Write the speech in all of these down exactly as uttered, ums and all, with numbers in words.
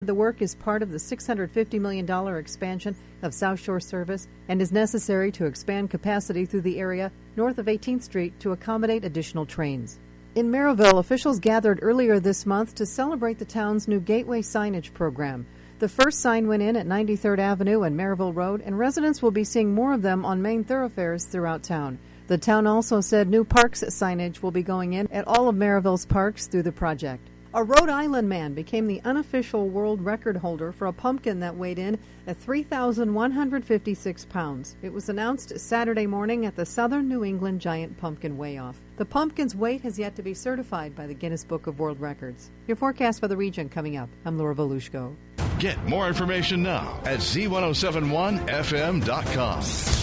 The work is part of the six hundred fifty million dollars expansion of South Shore Service and is necessary to expand capacity through the area north of eighteenth Street to accommodate additional trains. In Maryville, officials gathered earlier this month to celebrate the town's new Gateway signage program. The first sign went in at ninety-third Avenue and Maryville Road, and residents will be seeing more of them on main thoroughfares throughout town. The town also said new parks signage will be going in at all of Maryville's parks through the project. A Rhode Island man became the unofficial world record holder for a pumpkin that weighed in at three thousand one hundred fifty-six pounds. It was announced Saturday morning at the Southern New England Giant Pumpkin Weigh-Off. The pumpkin's weight has yet to be certified by the Guinness Book of World Records. Your forecast for the region coming up. I'm Laura Volushko. Get more information now at Z ten seventy-one F M dot com.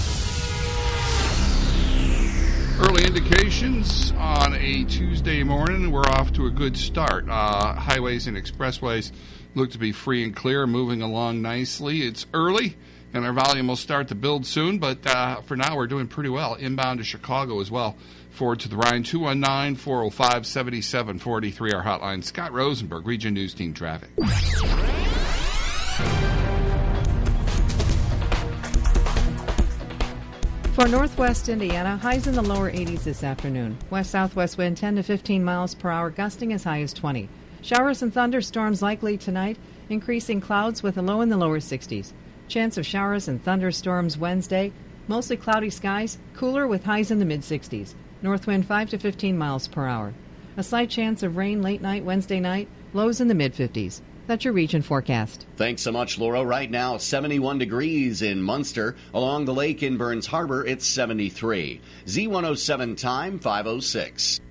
Early indications on a Tuesday morning. We're off to a good start. Uh, highways and expressways look to be free and clear, moving along nicely. It's early, and our volume will start to build soon, but uh, for now we're doing pretty well. Inbound to Chicago as well. Forward to the Rhine, two one nine, four oh five, seven seven four three, our hotline. Scott Rosenberg, Region News Team Traffic. For northwest Indiana, highs in the lower eighties this afternoon. West-southwest wind ten to fifteen miles per hour, gusting as high as twenty. Showers and thunderstorms likely tonight, increasing clouds with a low in the lower sixties. Chance of showers and thunderstorms Wednesday, mostly cloudy skies, cooler with highs in the mid-sixties. North wind five to fifteen miles per hour. A slight chance of rain late night Wednesday night, lows in the mid-fifties. That's your region forecast. Thanks so much, Laura. Right now, seventy-one degrees in Munster. Along the lake in Burns Harbor, it's seventy-three. Z one oh seven time, five oh six.